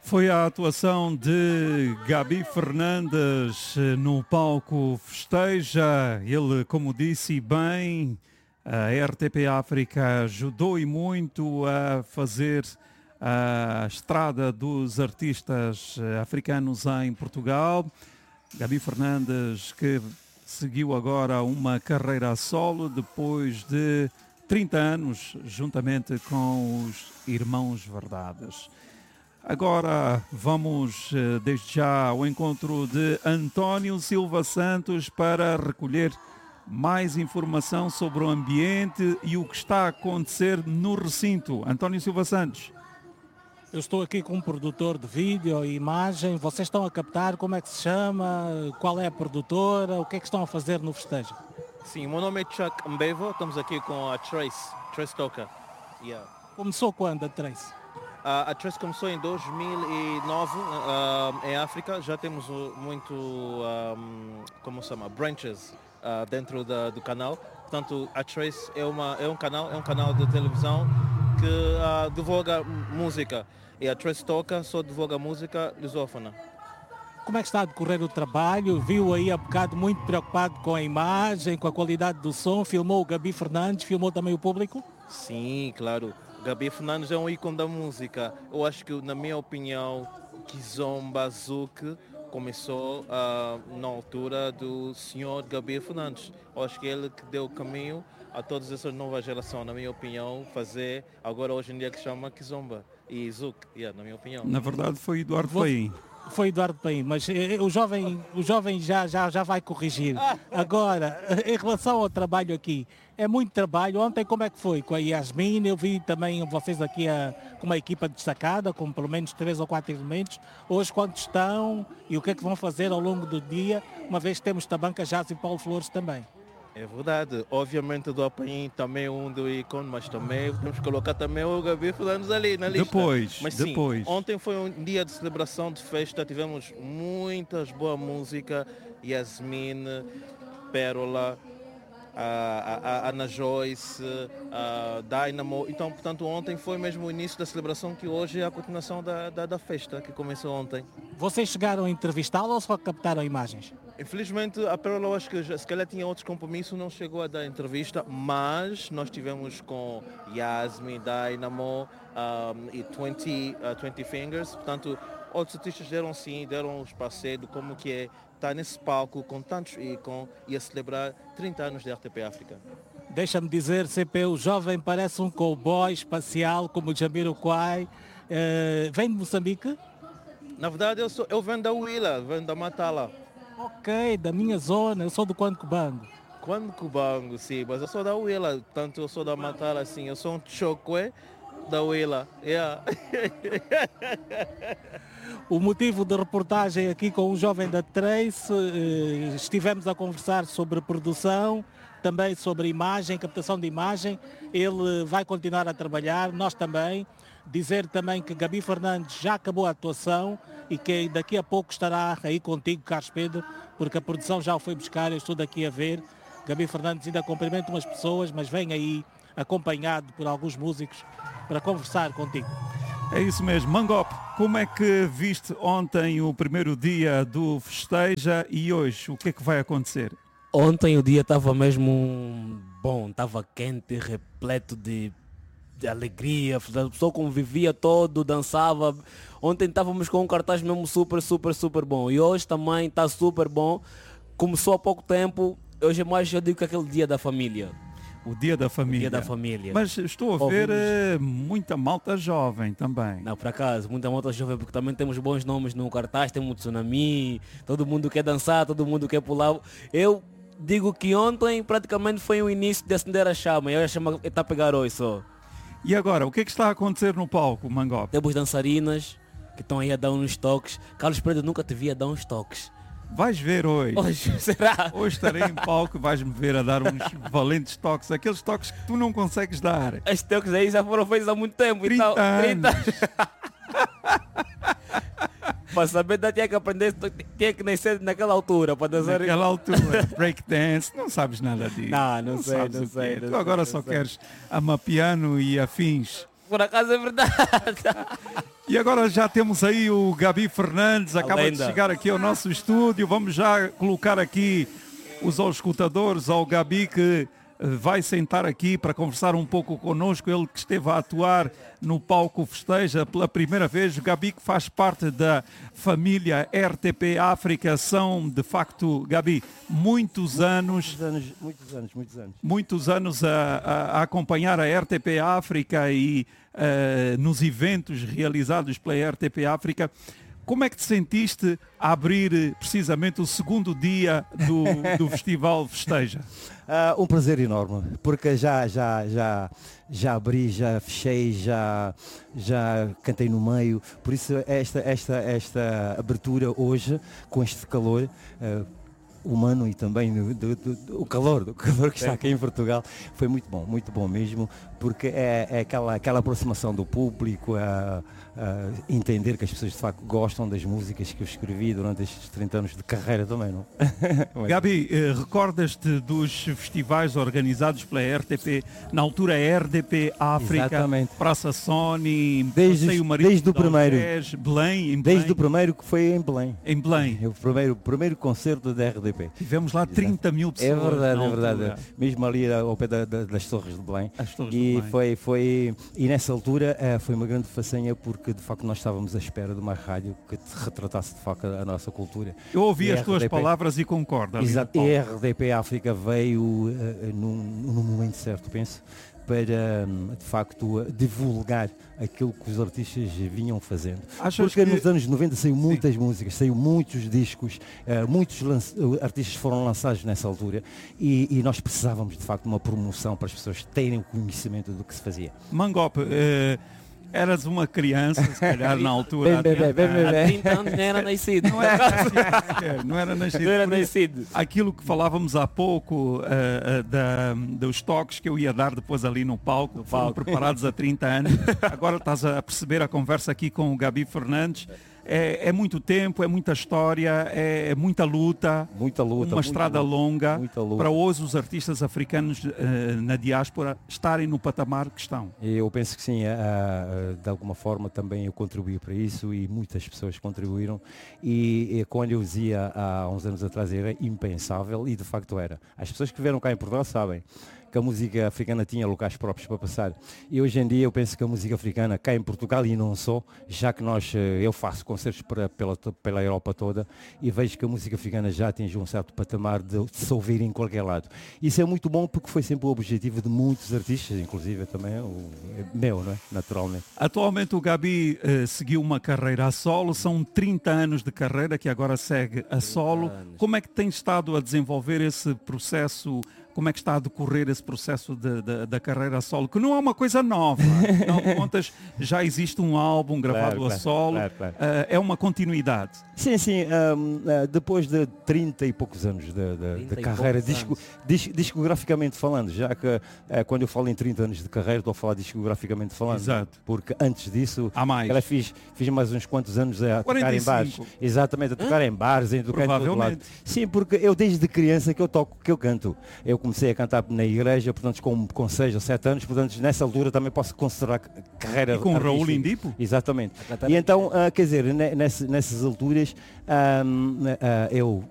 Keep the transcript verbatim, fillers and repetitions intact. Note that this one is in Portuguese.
Foi a atuação de Gabi Fernandes no palco Festeja. Ele, como disse bem, a R T P África ajudou e muito a fazer a estrada dos artistas africanos em Portugal. Gabi Fernandes, que seguiu agora uma carreira a solo depois de trinta anos, juntamente com os Irmãos Verdades. Agora vamos desde já ao encontro de António Silva Santos para recolher mais informação sobre o ambiente e o que está a acontecer no recinto. António Silva Santos. Eu estou aqui com um produtor de vídeo e imagem. Vocês estão a captar, como é que se chama, qual é a produtora, o que é que estão a fazer no festejo? Sim, meu nome é Chuck Mbevo, estamos aqui com a Trace, Trace Toca. Yeah. Começou quando a Trace? Uh, a Trace começou em dois mil e nove uh, em África. Já temos muito, um, como se chama, branches uh, dentro da, do canal. Portanto, a Trace é, uma, é um canal, é um canal de televisão que uh, divulga música. E a Trace Toca só divulga música lusófona. Como é que está a decorrer o trabalho? Viu aí há bocado muito preocupado com a imagem, com a qualidade do som. Filmou o Gabi Fernandes, filmou também o público? Sim, claro. Gabi Fernandes é um ícone da música. Eu acho que, na minha opinião, Kizomba Zouk começou uh, na altura do senhor Gabi Fernandes. Eu acho que ele que deu o caminho a todas essas novas gerações, na minha opinião, fazer agora hoje em dia que chama Kizomba e Zouk, yeah, na minha opinião. Na verdade foi Eduardo Paim. Foi Eduardo Paim, mas eh, o jovem, o jovem já, já, já vai corrigir. Agora, em relação ao trabalho aqui, é muito trabalho. Ontem como é que foi? Com a Yasmin, eu vi também vocês aqui a, com uma equipa destacada, com pelo menos três ou quatro elementos. Hoje quantos estão e o que é que vão fazer ao longo do dia, uma vez que temos Tabanca Jazz e Paulo Flores também? É verdade, obviamente do Apaim também é um do ícone, mas também temos que colocar também o Gabi Fernandes ali na lista. Depois, mas sim, depois. Ontem foi um dia de celebração, de festa, tivemos muitas boa música, Yasmin, Pérola, a, a, a Ana Joyce, a Dynamo. Então, portanto, ontem foi mesmo o início da celebração, que hoje é a continuação da, da, da festa que começou ontem. Vocês chegaram a entrevistá-la ou só captaram imagens? Infelizmente, a Pérola, eu acho que já, se calhar tinha outros compromissos, não chegou a dar entrevista, mas nós tivemos com Yasmin, Dynamo um, e vinte, uh, vinte Fingers, portanto, outros artistas deram sim, deram o espaço de como que é estar nesse palco com tantos ícones e a celebrar trinta anos de R T P África. Deixa-me dizer, C P, o jovem parece um cowboy espacial como o Jamiroquai. Uh, vem de Moçambique? Na verdade, eu, sou, eu venho da Huila, venho da Matala. Ok, da minha zona, eu sou do Quando Cubango. Quando Cubango, sim, mas eu sou da Huila, tanto eu sou da Matala, assim, eu sou um choque da Huila. Yeah. O motivo da reportagem aqui com o jovem da Trace, eh, estivemos a conversar sobre produção, também sobre imagem, captação de imagem. Ele vai continuar a trabalhar, nós também. Dizer também que Gabi Fernandes já acabou a atuação e que daqui a pouco estará aí contigo, Carlos Pedro, porque a produção já o foi buscar, eu estou daqui a ver. Gabi Fernandes ainda cumprimenta umas pessoas, mas vem aí acompanhado por alguns músicos para conversar contigo. É isso mesmo. Mangope, como é que viste ontem o primeiro dia do Festeja e hoje o que é que vai acontecer? Ontem o dia estava mesmo bom, estava quente, repleto de de alegria, a pessoa convivia todo, dançava. Ontem estávamos com um cartaz mesmo super, super, super bom. E hoje também está super bom. Começou há pouco tempo. Hoje é mais, eu digo que aquele dia da família. O dia da família. O dia da família. Mas estou a ver Ouvimos... muita malta jovem também. Não, por acaso, muita malta jovem, porque também temos bons nomes no cartaz, temos o Tsunami, todo mundo quer dançar, todo mundo quer pular. Eu digo que ontem praticamente foi o início de acender a chama. E a chama está a pegar hoje só. E agora, o que é que está a acontecer no palco, Mangope? Temos dançarinas que estão aí a dar uns toques. Carlos Pedro nunca te via dar uns toques. Vais ver hoje. Hoje, será? Hoje estarei em palco e vais-me ver a dar uns valentes toques. Aqueles toques que tu não consegues dar. Estes toques aí já foram feitos há muito tempo. trinta então, anos. trinta Para saber, tinha que aprender, tinha que nascer naquela altura. Para dançar. Naquela altura, breakdance, não sabes nada disso. Não, não, não sei, não sei. Não tu agora sei, só sei. queres amapiano e afins. Por acaso é verdade. E agora já temos aí o Gabi Fernandes, acaba de lenda. chegar aqui ao nosso estúdio. Vamos já colocar aqui os auscultadores ao Gabi, que eh, vai sentar aqui para conversar um pouco connosco. Ele que esteve a atuar no palco Festeja pela primeira vez. O Gabi, que faz parte da família R T P África, são de facto, Gabi, muitos anos, Muitos anos, muitos anos, muitos anos. muitos anos a, a- a acompanhar a R T P África e eh, nos eventos realizados pela R T P África. Como é que te sentiste a abrir eh, precisamente o segundo dia do, do Festival Festeja? Ah, um prazer enorme, porque já, já, já, já abri, já fechei, já, já cantei no meio, por isso esta, esta, esta abertura hoje, com este calor ah, humano e também do, do- do- do- o calor, do calor que está aqui em Portugal, foi muito bom, muito bom mesmo, porque é, é aquela, aquela aproximação do público, a, a entender que as pessoas de facto gostam das músicas que eu escrevi durante estes trinta anos de carreira também, não? Gabi, eh, recordas-te dos festivais organizados pela R T P, na altura R D P África, Exatamente. Praça Sony, Desde- Passeio Marítimo desde o de primeiro. Algés, Belém, em Belém, Desde o primeiro que foi em Belém. em Belém. É o primeiro, primeiro concerto da R D P. Tivemos lá trinta mil pessoas. É verdade, na é verdade. altura. Mesmo ali ao pé da- da- das Torres de Belém. As Torres de E Belém. foi, foi, e nessa altura eh, foi uma grande façanha porque de facto nós estávamos à espera de uma rádio que te retratasse de facto a, a nossa cultura. Eu ouvi E as a tuas R D P palavras e concordo. ali no Exato. E palco. a R D P África veio eh, num, num momento certo, penso, para hum, de facto divulgar aquilo que os artistas vinham fazendo. Achas Porque que- nos anos noventa saiu muitas músicas, saiu muitos discos, eh, muitos lanç- eh, artistas foram lançados nessa altura e, e nós precisávamos de facto de uma promoção para as pessoas terem o conhecimento do que se fazia. Mangope, eh, eras uma criança, se calhar na altura. Bem, bem, bem, bem, bem. Há trinta anos nem era nascido. Não era, é, não era nascido. Não era Por isso, nascido. aquilo que falávamos há pouco eh, eh, da- dos toques que eu ia dar depois ali no palco, foram palco. preparados há trinta anos. Agora estás a perceber a conversa aqui com o Gabi Fernandes. É, é muito tempo, é muita história, é, é muita luta, Muita luta. uma muita estrada luta, longa muita luta. para hoje os artistas africanos eh, na diáspora estarem no patamar que estão. Eu penso que sim, ah, ah, de alguma forma também eu contribuí para isso e muitas pessoas contribuíram e, e quando eu dizia há uns anos atrás era impensável e de facto era. As pessoas que vieram cá em Portugal sabem que a música africana tinha locais próprios para passar e hoje em dia eu penso que a música africana cá em Portugal e não só, já que nós, eh, eu faço concertos para, pela, to- pela Europa toda e vejo que a música africana já atingiu um certo patamar de se ouvir em qualquer lado. Isso é muito bom porque foi sempre o objetivo de muitos artistas, inclusive também o meu, não é? Naturalmente. Atualmente o Gabi eh, seguiu uma carreira a solo, são trinta anos de carreira que agora segue a solo. Como é que tem estado a desenvolver esse processo? Como é que está a decorrer esse processo de- de- da carreira a solo? Que não é uma coisa nova. Afinal de contas, já existe um álbum gravado Claro, a claro, solo. claro, claro. Eh, é uma continuidade. Sim, sim, hum, ah, depois de trinta e poucos anos de, de- de trinta e carreira, poucos disco, dis- discograficamente falando, já que ah, quando eu falo em trinta anos de carreira, estou a falar discograficamente falando. Exato. Porque antes disso, Há mais. ela fiz, fiz mais uns quantos anos a tocar em bares. quarenta e cinco. Exatamente, a tocar em bares, em tocar em todo lado. Provavelmente. Sim, porque eu desde criança que eu toco, que eu canto. Eu comecei a cantar na igreja, portanto, com, com seis ou sete anos, portanto, nessa altura também posso considerar carreira E com o Raul artística. Indipo? Exatamente. cantar E então, ah, quer dizer, ne- ness- nessas alturas, ah, ah, eu